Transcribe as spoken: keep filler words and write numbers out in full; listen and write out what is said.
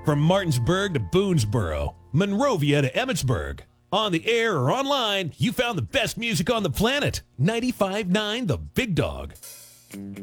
From Martinsburg to Boonesboro, Monrovia to Emmitsburg. On the air or online, you found the best music on the planet. ninety-five point nine The Big Dog.